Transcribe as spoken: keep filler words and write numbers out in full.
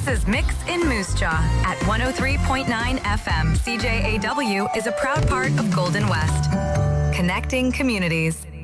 is Mix in Moose Jaw at one oh three point nine F M. C J A W is a proud part of Golden West, connecting communities.